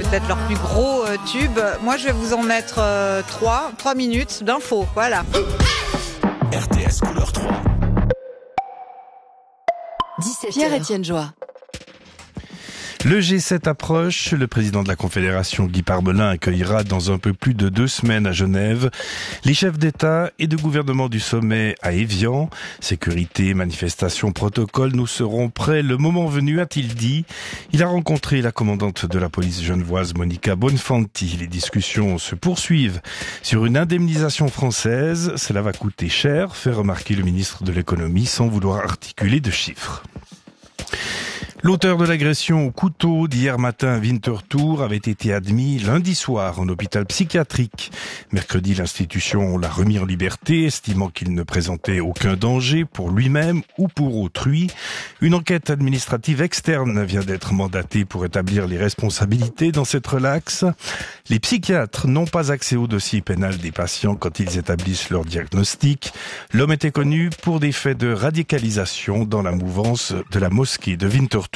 peut-être leur plus gros tube. Moi, je vais vous en mettre 3 minutes d'infos. Voilà. RTS couleur 3. 17h. Pierre-Étienne Joie. Le G7 approche. Le président de la Confédération, Guy Parmelin, accueillera dans un peu plus de 2 semaines à Genève les chefs d'État et de gouvernement du sommet à Évian. Sécurité, manifestations, protocole, nous serons prêts le moment venu, a-t-il dit. Il a rencontré la commandante de la police genevoise, Monica Bonfanti. Les discussions se poursuivent sur une indemnisation française. Cela va coûter cher, fait remarquer le ministre de l'économie sans vouloir articuler de chiffres. L'auteur de l'agression au couteau d'hier matin à Winterthur avait été admis lundi soir en hôpital psychiatrique. Mercredi, l'institution l'a remis en liberté, estimant qu'il ne présentait aucun danger pour lui-même ou pour autrui. Une enquête administrative externe vient d'être mandatée pour établir les responsabilités dans cette relaxe. Les psychiatres n'ont pas accès au dossier pénal des patients quand ils établissent leur diagnostic. L'homme était connu pour des faits de radicalisation dans la mouvance de la mosquée de Winterthur.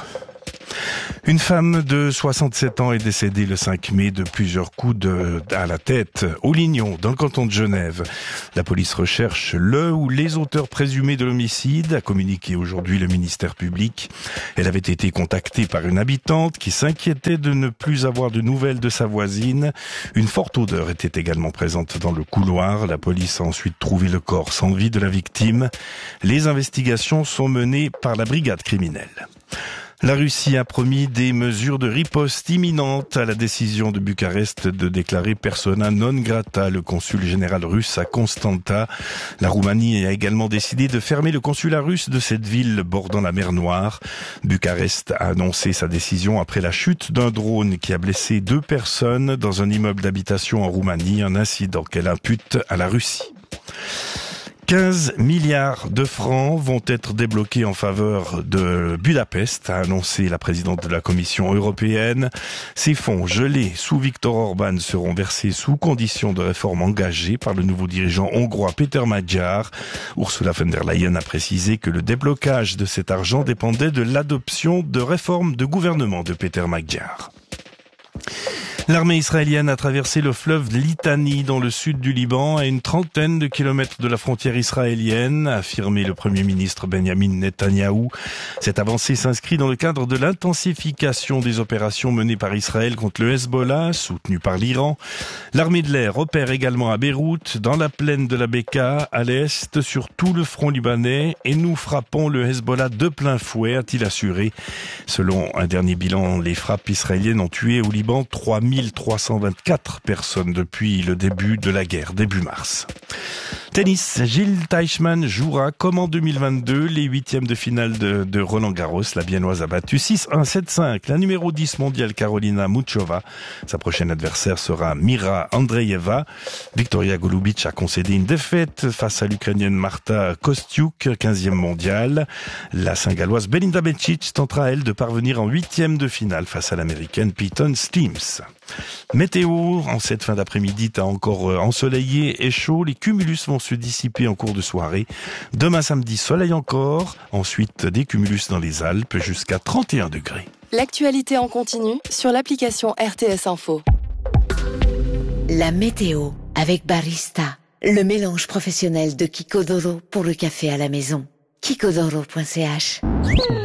Une femme de 67 ans est décédée le 5 mai de plusieurs coups à la tête au Lignon, dans le canton de Genève. La police recherche le ou les auteurs présumés de l'homicide, a communiqué aujourd'hui le ministère public. Elle avait été contactée par une habitante qui s'inquiétait de ne plus avoir de nouvelles de sa voisine. Une forte odeur était également présente dans le couloir. La police a ensuite trouvé le corps sans vie de la victime. Les investigations sont menées par la brigade criminelle. La Russie a promis des mesures de riposte imminentes à la décision de Bucarest de déclarer persona non grata le consul général russe à Constanta. La Roumanie a également décidé de fermer le consulat russe de cette ville bordant la mer Noire. Bucarest a annoncé sa décision après la chute d'un drone qui a blessé 2 personnes dans un immeuble d'habitation en Roumanie, un incident qu'elle impute à la Russie. 15 milliards de francs vont être débloqués en faveur de Budapest, a annoncé la présidente de la Commission européenne. Ces fonds gelés sous Viktor Orban seront versés sous condition de réforme engagée par le nouveau dirigeant hongrois Péter Magyar. Ursula von der Leyen a précisé que le déblocage de cet argent dépendait de l'adoption de réformes de gouvernement de Péter Magyar. L'armée israélienne a traversé le fleuve Litani dans le sud du Liban à une 30aine de kilomètres de la frontière israélienne, a affirmé le Premier ministre Benjamin Netanyahou. Cette avancée s'inscrit dans le cadre de l'intensification des opérations menées par Israël contre le Hezbollah, soutenu par l'Iran. L'armée de l'air opère également à Beyrouth, dans la plaine de la Beka, à l'est, sur tout le front libanais, et nous frappons le Hezbollah de plein fouet, a-t-il assuré. Selon un dernier bilan, les frappes israéliennes ont tué au Liban 3324 personnes depuis le début de la guerre, début mars. Tennis, Gilles Teichmann jouera comme en 2022 les 8e de finale de Roland-Garros. La Biennoise a battu 6-1, 7-5 la numéro 10 mondiale Karolina Muchova. Sa prochaine adversaire sera Mira Andreeva. Victoria Golubic a concédé une défaite face à l'Ukrainienne Marta Kostyuk, 15e mondiale. La Saint-Galloise Belinda Bencic tentera, elle, de parvenir en 8e de finale face à l'Américaine Peyton Steems. Météo, en cette fin d'après-midi, t'as encore ensoleillé et chaud. Les cumulus vont se dissiper en cours de soirée. Demain samedi, soleil encore. Ensuite, des cumulus dans les Alpes jusqu'à 31 degrés. L'actualité en continu sur l'application RTS Info. La météo avec Barista, le mélange professionnel de Kikodoro pour le café à la maison. kikodoro.ch